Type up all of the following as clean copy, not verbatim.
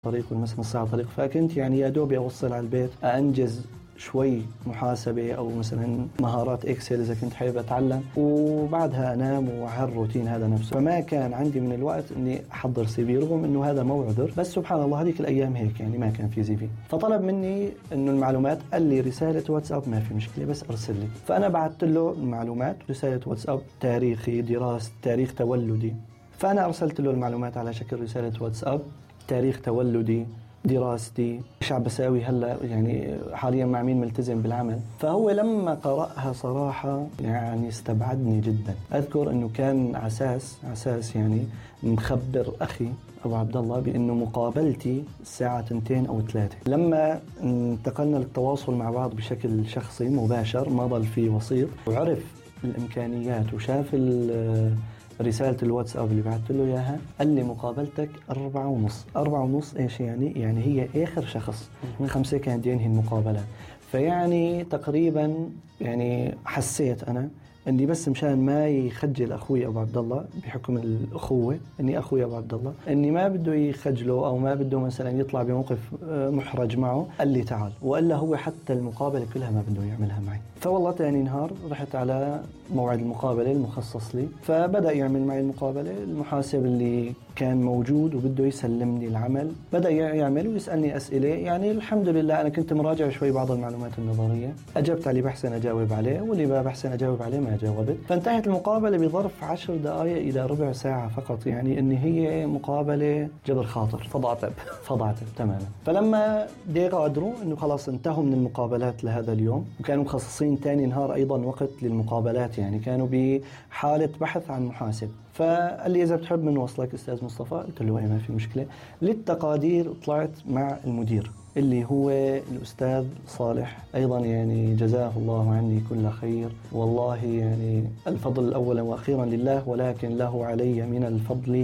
طريق والمسا نص ساعة طريق، فكنت يعني يا دوبي أوصل على البيت أنجز شوي محاسبة أو مثلا مهارات إكسل إذا كنت حابب أتعلم، وبعدها أنام وعلى الروتين هذا نفسه. فما كان عندي من الوقت إني أحضر CV، رغم إنه هذا مو عذر، بس سبحان الله هذيك الأيام هيك يعني ما كان في CV. فطلب مني إنه المعلومات، قال لي رسالة واتساب ما في مشكلة بس أرسل لي. فأنا بعثت له المعلومات، رسالة واتساب، تاريخي، دراسة، تاريخ تولدي. فأنا أرسلت له المعلومات على شكل رسالة واتساب، تاريخ تولدي، دراستي، ايش عم بساوي هلا، يعني حاليا مع مين ملتزم بالعمل. فهو لما قرأها صراحة يعني استبعدني جدا. اذكر انه كان عساس يعني مخبر اخي ابو عبد الله بانه مقابلتي الساعة 2 أو 3. لما انتقلنا للتواصل مع بعض بشكل شخصي مباشر، ما ضل في وسيط، وعرف الامكانيات وشاف رسالة الواتساب اللي بعثت له إياها، قال لي مقابلتك 4:30. 4:30 إيش يعني؟ يعني هي آخر شخص، من 5 كانت ينهي المقابلة. فيعني تقريبا يعني حسيت أنا إني بس مشان ما يخجل أخوي أبو عبد الله بحكم الأخوة، إني أخوي أبو عبد الله، إني ما بده يخجله أو ما بده مثلا يطلع بموقف محرج معه، قال لي تعال. وإلا هو حتى المقابلة كلها ما بده يعملها معي. فوالله تاني نهار رحت على موعد المقابلة المخصص لي، فبدأ يعمل معي المقابلة. المحاسب اللي كان موجود وبده يسلمني العمل بدأ يعمل ويسألني أسئلة. يعني الحمد لله أنا كنت مراجع شوي بعض المعلومات النظرية، أجبت علي بحسن أجاوب عليه، واللي ما بحسن أجاوب عليه ما جاوبت. فانتهت المقابلة بظرف 10 دقائق إلى ربع ساعة فقط، يعني إن هي مقابلة جبر خاطر، فضعتب تماما. فلما قدروا إنه خلاص انتهوا من المقابلات لهذا اليوم، وكانوا مخصصين تاني نهار أيضا وقت للمقابلات، يعني كانوا بحالة بحث عن محاسب. فقال لي إذا بتحب من وصلك أستاذ مصطفى، قلت له ما في مشكلة. للتقادير طلعت مع المدير اللي هو الأستاذ صالح أيضا، يعني جزاه الله عني كل خير. والله يعني الفضل الأول وأخيرا لله، ولكن له علي من الفضل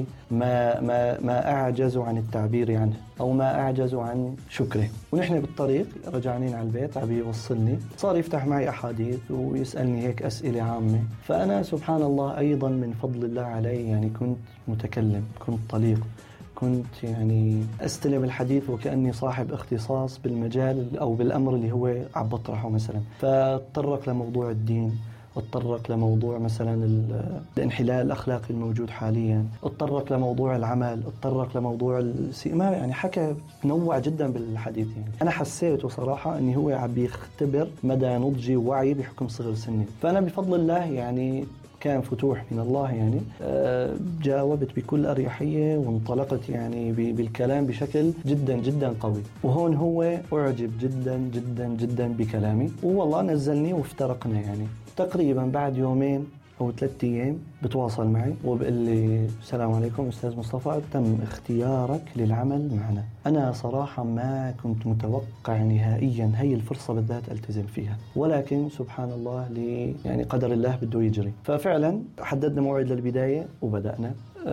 ما أعجز عن التعبير عنه أو ما أعجز عن شكره. ونحن بالطريق رجعنين على البيت عم يوصلني، صار يفتح معي أحاديث ويسألني هيك أسئلة عامة. فأنا سبحان الله أيضا من فضل الله علي يعني كنت متكلم، كنت طليق، كنت يعني أستلم الحديث وكأني صاحب اختصاص بالمجال أو بالأمر اللي هو عم بطرحه مثلا. فاتطرق لموضوع الدين، اتطرق لموضوع مثلا الانحلال الأخلاقي الموجود حاليا، اتطرق لموضوع العمل، اتطرق لموضوع ما يعني حكى نوع جدا بالحديث. يعني أنا حسيته صراحة أني هو عم بيختبر مدى نضجي ووعي بحكم صغر سني. فأنا بفضل الله يعني كان فتوح من الله، يعني جاوبت بكل أريحية وانطلقت يعني بالكلام بشكل جدا جدا قوي. وهون هو أعجب جدا جدا جدا بكلامي، والله نزلني وافترقنا. يعني تقريبا بعد 2 أو 3 أيام بتواصل معي وبقول لي السلام عليكم أستاذ مصطفى، تم اختيارك للعمل معنا. أنا صراحة ما كنت متوقع نهائيا هي الفرصة بالذات ألتزم فيها، ولكن سبحان الله يعني قدر الله بده يجري. ففعلا حددنا موعد للبداية وبدأنا.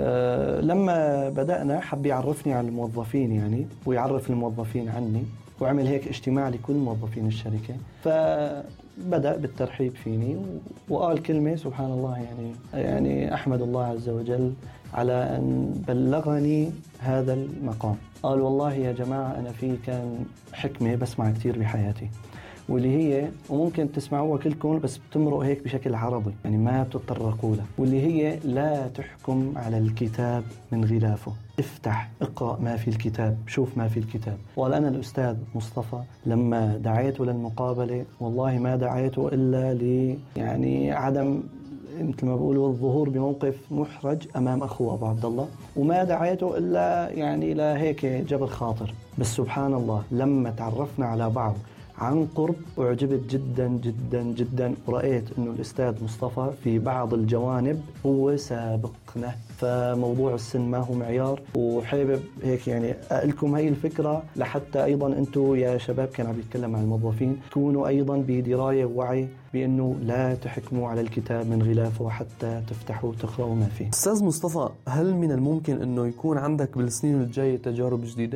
لما بدأنا حب يعرفني على الموظفين يعني، ويعرف الموظفين عني، وعمل هيك اجتماع لكل موظفين الشركة. فبدأ بالترحيب فيني وقال كلمة سبحان الله، يعني أحمد الله عز وجل على أن بلغني هذا المقام. قال والله يا جماعة أنا في كان حكمة بسمع كتير بحياتي، واللي هي وممكن تسمعوها كلكم بس بتمرق هيك بشكل عربي، يعني ما بتتطرقوا لها، واللي هي لا تحكم على الكتاب من غلافه. افتح اقرأ ما في الكتاب، شوف ما في الكتاب. وقال أنا الأستاذ مصطفى لما دعيته للمقابلة والله ما دعيته إلا يعني عدم مثل ما بقولوا الظهور بموقف محرج أمام أخوه أبو عبد الله، وما دعيته إلا يعني لهيك جبر خاطر. بس سبحان الله لما تعرفنا على بعض عن قرب أعجبت جدا جدا جدا، ورأيت أنه الأستاذ مصطفى في بعض الجوانب هو سابقنا. فموضوع السن ما هو معيار، وحابب هيك يعني أقلكم هاي الفكرة لحتى أيضا أنتوا يا شباب كان عم يتكلم عن الموظفين تكونوا أيضا بدراية ووعي بأنه لا تحكموا على الكتاب من غلافه حتى تفتحوا وتقرأوا ما فيه. أستاذ مصطفى، هل من الممكن أنه يكون عندك بالسنين الجاية تجارب جديدة؟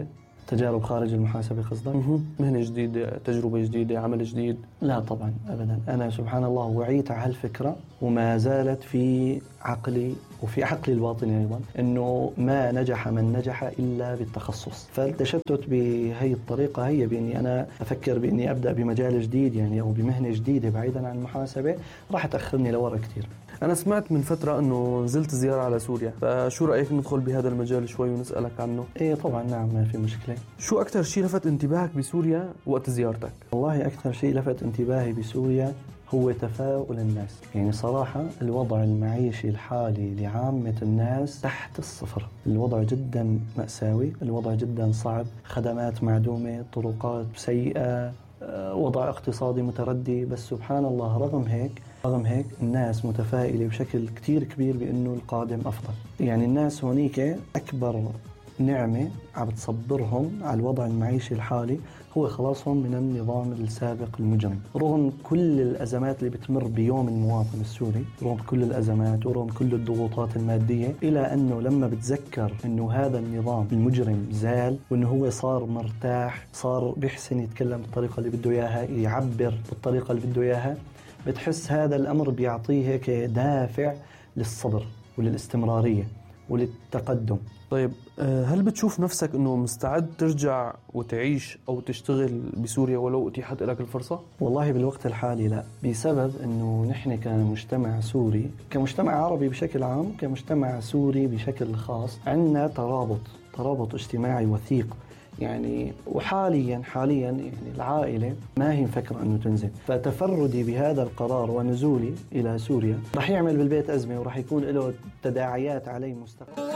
تجارب خارج المحاسبة قصدك؟ مهنة جديدة، تجربة جديدة، عمل جديد؟ لا طبعا أبدا. أنا سبحان الله وعيت على هالفكرة وما زالت في عقلي وفي عقلي الباطني أيضا، أنه ما نجح من نجح إلا بالتخصص. فالتشتت بهي الطريقة هي بأني أنا أفكر بأني أبدأ بمجال جديد يعني أو بمهنة جديدة بعيدا عن المحاسبة راح تأخرني لورا كتير. أنا سمعت من فترة أنه نزلت زيارة على سوريا، فشو رأيك ندخل بهذا المجال شوي ونسألك عنه؟ إيه طبعا نعم ما في مشكلة. شو أكتر شيء لفت انتباهك بسوريا وقت زيارتك؟ والله أكثر شيء لفت انتباهي بسوريا هو تفاؤل الناس. يعني صراحة الوضع المعيشي الحالي لعامة الناس تحت الصفر، الوضع جدا مأساوي، الوضع جدا صعب، خدمات معدومة، طرقات سيئة، وضع اقتصادي متردي. بس سبحان الله رغم هيك الناس متفائلة بشكل كتير كبير بأنه القادم أفضل. يعني الناس هونيك أكبر نعمة عم تصبرهم على الوضع المعيشي الحالي هو خلاصهم من النظام السابق المجرم. رغم كل الأزمات اللي بتمر بيوم المواطن السوري، رغم كل الأزمات ورغم كل الضغوطات المادية، إلى أنه لما بتذكر أنه هذا النظام المجرم زال وأنه هو صار مرتاح، صار بيحسن يتكلم بالطريقة اللي بده إياها، يعبر بالطريقة اللي بده إياها، بتحس هذا الأمر بيعطيه هيك دافع للصبر وللاستمرارية وللتقدم. طيب هل بتشوف نفسك أنه مستعد ترجع وتعيش أو تشتغل بسوريا ولو أتيحت لك الفرصة؟ والله بالوقت الحالي لا، بسبب أنه نحن كمجتمع سوري، كمجتمع عربي بشكل عام، كمجتمع سوري بشكل خاص، عندنا ترابط اجتماعي وثيق يعني. وحاليا يعني العائلة ما هي مفكرة أنه تنزل، فتفردي بهذا القرار ونزولي إلى سوريا رح يعمل بالبيت أزمة ورح يكون له تداعيات علي مستقبلا.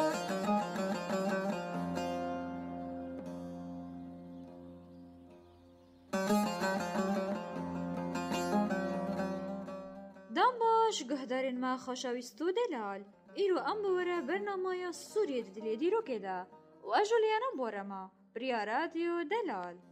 دامباش گهدارین ما خوشاویستو دلال ایرو ام بوره برنامه سوریه دلیدی رو کده و اجولیانم بوره ما بریا رادیو دلال.